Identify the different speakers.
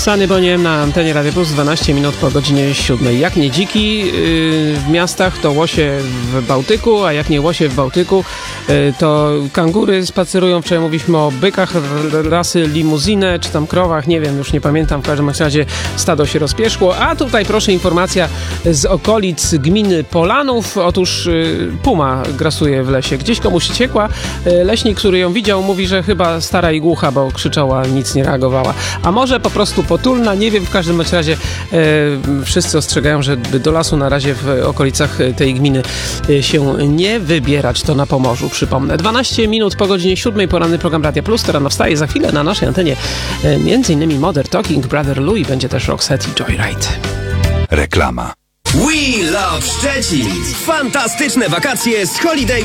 Speaker 1: Sunny Boniem na antenie Radio Plus 12 minut po godzinie 7. Jak nie dziki w miastach, to łosie w Bałtyku, a jak nie łosie w Bałtyku, to kangury spacerują. Wczoraj mówiliśmy o bykach rasy limuzine, czy tam krowach, nie wiem, już nie pamiętam, w każdym razie stado się rozpieszło. A tutaj proszę informacja z okolic gminy Polanów. Otóż puma grasuje w lesie. Gdzieś komuś uciekła. Leśnik, który ją widział, mówi, że chyba stara i głucha, bo krzyczała, nic nie reagowała. A może po prostu potulna, nie wiem, w każdym razie wszyscy ostrzegają, żeby do lasu na razie w okolicach tej gminy się nie wybierać. To na Pomorzu, przypomnę. 12 minut po godzinie 7, poranny program Radia Plus, to rano wstaje. Za chwilę na naszej antenie m.in. Modern Talking, Brother Louis, będzie też Roxette i Joyride.
Speaker 2: Reklama.
Speaker 3: We love Szczecin! Fantastyczne wakacje z Holiday